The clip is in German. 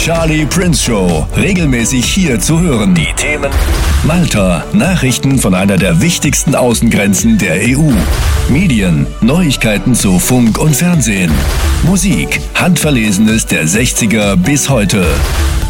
Charlie Prince Show, regelmäßig hier zu hören. Die Themen: Malta, Nachrichten von einer der wichtigsten Außengrenzen der EU. Medien, Neuigkeiten zu Funk und Fernsehen. Musik, Handverlesenes der 60er bis heute.